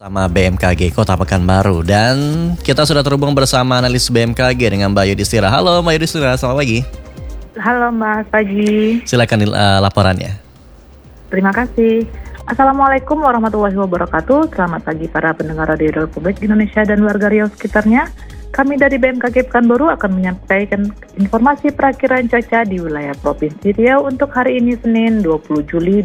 Sama BMKG Kota Pekanbaru, dan kita sudah terhubung bersama analis BMKG dengan Mbak Yudhistira. Halo Mbak Yudhistira, selamat pagi. Halo Mas, pagi. Silakan laporannya. Terima kasih. Assalamualaikum warahmatullahi wabarakatuh. Selamat pagi para pendengar Radio Republik Indonesia dan warga Riau sekitarnya. Kami dari BMKG Pekanbaru akan menyampaikan informasi perakiraan cuaca di wilayah Provinsi Riau untuk hari ini Senin 20 Juli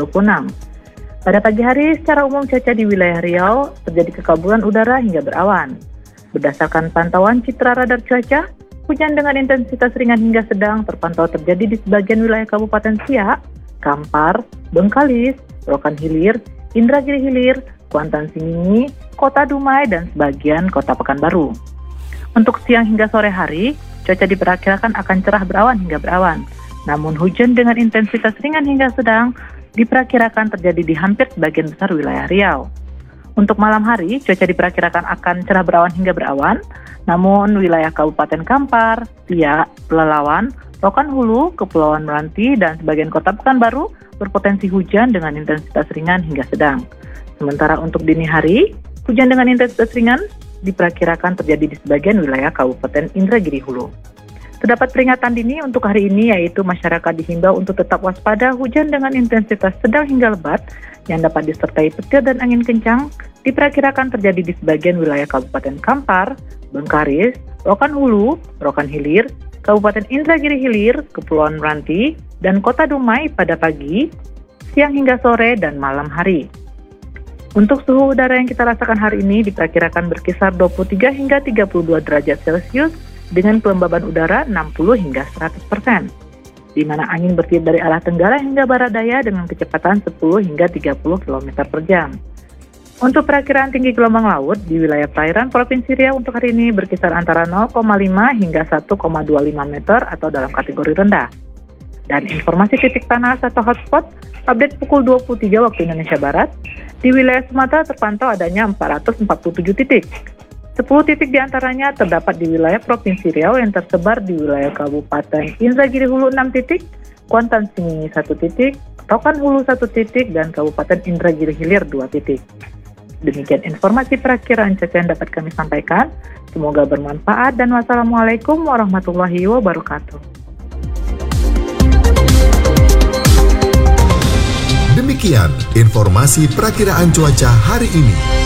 2026. Pada pagi hari, secara umum cuaca di wilayah Riau terjadi kekabulan udara hingga berawan. Berdasarkan pantauan citra radar cuaca, hujan dengan intensitas ringan hingga sedang terpantau terjadi di sebagian wilayah Kabupaten Siak, Kampar, Bengkalis, Rokan Hilir, Indragiri Hilir, Kuantan Singingi, Kota Dumai, dan sebagian Kota Pekanbaru. Untuk siang hingga sore hari, cuaca diperkirakan akan cerah berawan hingga berawan. Namun hujan dengan intensitas ringan hingga sedang diperkirakan terjadi di hampir sebagian besar wilayah Riau. Untuk malam hari, cuaca diperkirakan akan cerah berawan hingga berawan, namun wilayah Kabupaten Kampar, Siak, Pelalawan, Rokan Hulu, Kepulauan Meranti, dan sebagian Kota Pekanbaru berpotensi hujan dengan intensitas ringan hingga sedang. Sementara untuk dini hari, hujan dengan intensitas ringan diperkirakan terjadi di sebagian wilayah Kabupaten Indragiri Hulu. Terdapat peringatan dini untuk hari ini, yaitu masyarakat dihimbau untuk tetap waspada hujan dengan intensitas sedang hingga lebat yang dapat disertai petir dan angin kencang diperkirakan terjadi di sebagian wilayah Kabupaten Kampar, Bengkalis, Rokan Hulu, Rokan Hilir, Kabupaten Indragiri Hilir, Kepulauan Meranti, dan Kota Dumai pada pagi, siang hingga sore, dan malam hari. Untuk suhu udara yang kita rasakan hari ini diperkirakan berkisar 23 hingga 32 derajat Celcius, dengan kelembaban udara 60 hingga 100%, di mana angin bertiup dari arah tenggara hingga barat daya dengan kecepatan 10 hingga 30 km per jam. Untuk perakiraan tinggi gelombang laut di wilayah perairan Provinsi Riau untuk hari ini berkisar antara 0,5 hingga 1,25 meter atau dalam kategori rendah. Dan informasi titik panas atau hotspot update pukul 23 waktu Indonesia Barat, di wilayah Sumatera terpantau adanya 447 titik. 10 titik diantaranya terdapat di wilayah Provinsi Riau yang tersebar di wilayah Kabupaten Indragiri Hulu 6 titik, Kuantan Singingi 1 titik, Rokan Hulu 1 titik, dan Kabupaten Indragiri Hilir 2 titik. Demikian informasi perakiraan cuaca yang dapat kami sampaikan. Semoga bermanfaat dan wassalamualaikum warahmatullahi wabarakatuh. Demikian informasi perakiraan cuaca hari ini.